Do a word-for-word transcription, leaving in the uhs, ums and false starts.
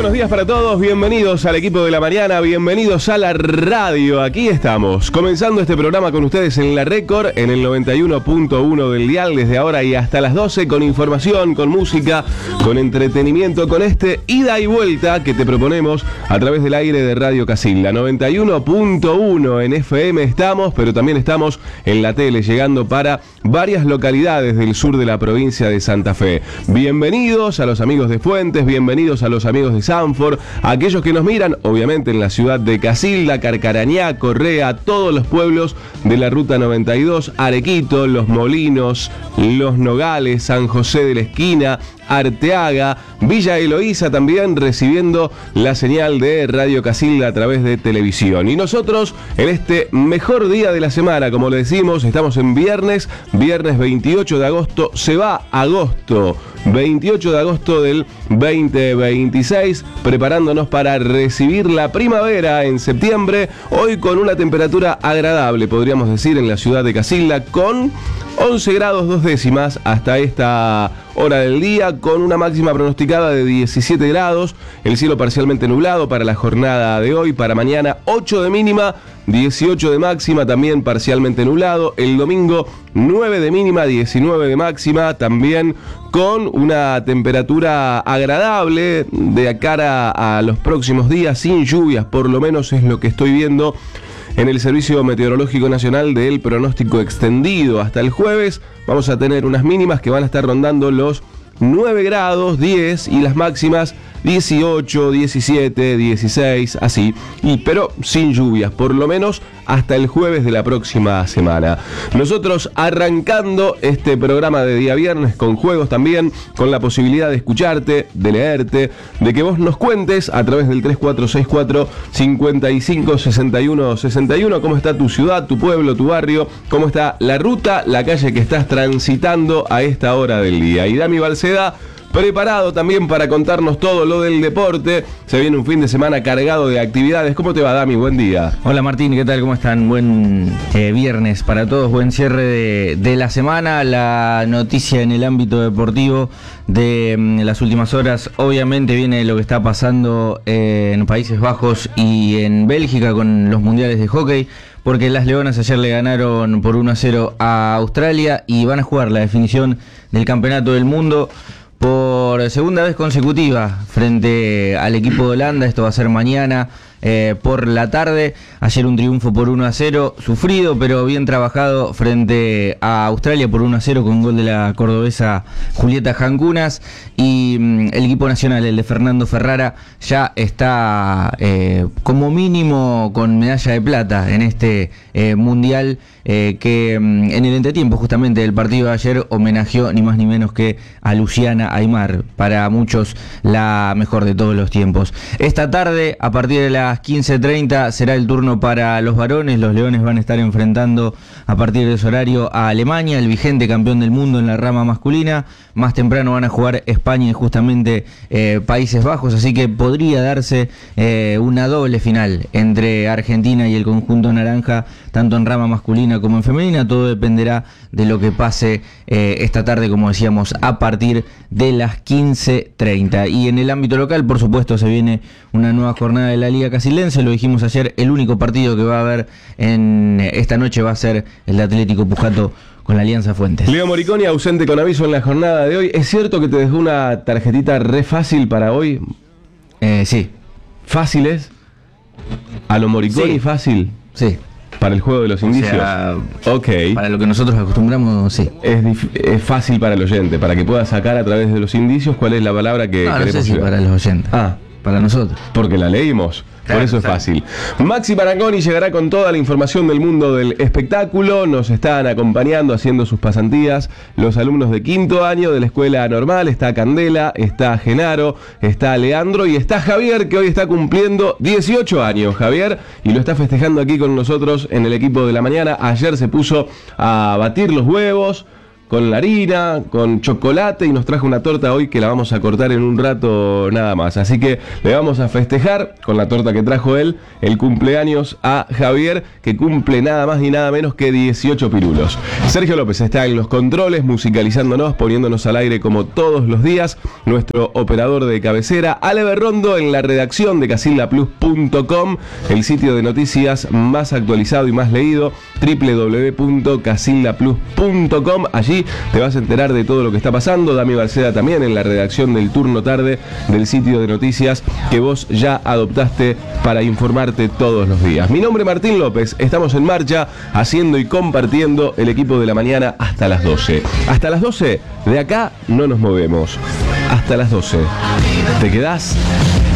buenos días para todos, bienvenidos al equipo de la mañana, bienvenidos a la radio, aquí estamos, comenzando este programa con ustedes en La Récord, en el noventa y uno punto uno del dial, desde ahora y hasta las doce, con información, con música, con entretenimiento, con este ida y vuelta que te proponemos a través del aire de Radio Casilda. noventa y uno punto uno en F M estamos, pero también estamos en la tele, llegando para varias localidades del sur de la provincia de Santa Fe. Bienvenidos a los amigos de Fuentes, bienvenidos a los amigos de Sanford, a aquellos que nos miran, obviamente en la ciudad de Casilda, Carcarañá, Correa, todos los pueblos de la ruta noventa y dos, Arequito, Los Molinos, Los Nogales, San José de la Esquina, Arteaga, Villa Eloísa también recibiendo la señal de Radio Casilda a través de televisión. Y nosotros en este mejor día de la semana, como le decimos, estamos en viernes, viernes veintiocho de agosto, se va agosto, veintiocho de agosto del veinte veintiséis, preparándonos para recibir la primavera en septiembre, hoy con una temperatura agradable, podríamos decir, en la ciudad de Casilda, con once grados dos décimas hasta esta hora del día, con una máxima pronosticada de diecisiete grados, el cielo parcialmente nublado para la jornada de hoy, para mañana ocho de mínima, dieciocho de máxima, también parcialmente nublado, el domingo nueve de mínima, diecinueve de máxima, también con una temperatura agradable de cara a los próximos días, sin lluvias, por lo menos es lo que estoy viendo en el Servicio Meteorológico Nacional del pronóstico extendido. Hasta el jueves vamos a tener unas mínimas que van a estar rondando los nueve grados, diez, y las máximas dieciocho, diecisiete, dieciséis, así, y pero sin lluvias, por lo menos hasta el jueves de la próxima semana. Nosotros arrancando este programa de día viernes con juegos también, con la posibilidad de escucharte, de leerte, de que vos nos cuentes a través del tres cuatro seis cuatro, cinco cinco, seis uno seis uno cómo está tu ciudad, tu pueblo, tu barrio, cómo está la ruta, la calle que estás transitando a esta hora del día. Y Dami Balceda, preparado también para contarnos todo lo del deporte. Se viene un fin de semana cargado de actividades. ¿Cómo te va, Dami? Buen día. Hola, Martín, ¿qué tal? ¿Cómo están? Buen eh, viernes para todos, buen cierre de, de la semana. La noticia en el ámbito deportivo de mm, las últimas horas, obviamente viene lo que está pasando eh, en Países Bajos y en Bélgica con los mundiales de hockey, porque las Leonas ayer le ganaron por uno a cero a Australia y van a jugar la definición del Campeonato del Mundo por segunda vez consecutiva frente al equipo de Holanda. Esto va a ser mañana eh, por la tarde. Ayer un triunfo por uno a cero, sufrido pero bien trabajado frente a Australia por uno a cero con gol de la cordobesa Julieta Jancunas. Y mm, el equipo nacional, el de Fernando Ferrara, ya está eh, como mínimo con medalla de plata en este eh, mundial eh, que mm, en el entretiempo justamente del partido de ayer homenajeó ni más ni menos que a Luciana Aymar, para muchos la mejor de todos los tiempos. Esta tarde, a partir de las quince treinta, será el turno para los varones. Los Leones van a estar enfrentando a partir de ese horario a Alemania, el vigente campeón del mundo en la rama masculina. Más temprano van a jugar España y justamente eh, Países Bajos, así que podría darse eh, una doble final entre Argentina y el conjunto naranja, tanto en rama masculina como en femenina. Todo dependerá de lo que pase eh, esta tarde, como decíamos, a partir de las quince treinta. Y en el ámbito local, por supuesto, se viene una nueva jornada de la Liga Casildense. Lo dijimos ayer, el único partido que va a haber en esta noche va a ser el de Atlético Pujato con la Alianza Fuentes. Leo Moriconi, ausente con aviso en la jornada de hoy. ¿Es cierto que te dejó una tarjetita re fácil para hoy? Eh, sí. ¿Fáciles? ¿A lo Moriconi Sí. fácil? Sí. Para el juego de los indicios. O sea, ok. Para lo que nosotros acostumbramos, sí. Es, dif- es fácil para el oyente, para que pueda sacar a través de los indicios cuál es la palabra que No, no queremos sé si llegar. para los oyentes. Ah, Para nosotros. porque la leímos. Claro, por eso es claro. fácil. Maxi Parangoni llegará con toda la información del mundo del espectáculo. Nos están acompañando, haciendo sus pasantías, los alumnos de quinto año de la escuela normal. Está Candela, está Genaro, está Leandro y está Javier, que hoy está cumpliendo dieciocho años, Javier, y lo está festejando aquí con nosotros en el equipo de la mañana. Ayer se puso a batir los huevos con la harina, con chocolate y nos trajo una torta hoy que la vamos a cortar en un rato nada más. Así que le vamos a festejar con la torta que trajo él el cumpleaños a Javier, que cumple nada más ni nada menos que dieciocho pirulos. Sergio López está en los controles, musicalizándonos, poniéndonos al aire como todos los días. Nuestro operador de cabecera, Ale Berrondo, en la redacción de casilda plus punto com, el sitio de noticias más actualizado y más leído, doble u doble u doble u punto casilda plus punto com. Allí te vas a enterar de todo lo que está pasando. Dami Balceda también en la redacción del turno tarde del sitio de noticias que vos ya adoptaste para informarte todos los días. Mi nombre es Martín López, estamos en marcha haciendo y compartiendo el equipo de la mañana hasta las doce. Hasta las doce, de acá no nos movemos. Hasta las doce. ¿Te quedás?